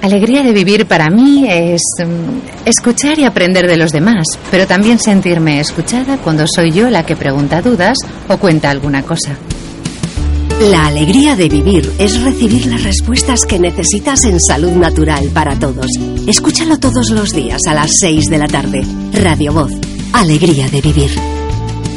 Alegría de vivir para mí es escuchar y aprender de los demás, pero también sentirme escuchada cuando soy yo la que pregunta dudas o cuenta alguna cosa. La alegría de vivir es recibir las respuestas que necesitas en Salud Natural para Todos. Escúchalo todos los días a las 6 de la tarde. Radio Voz. Alegría de vivir.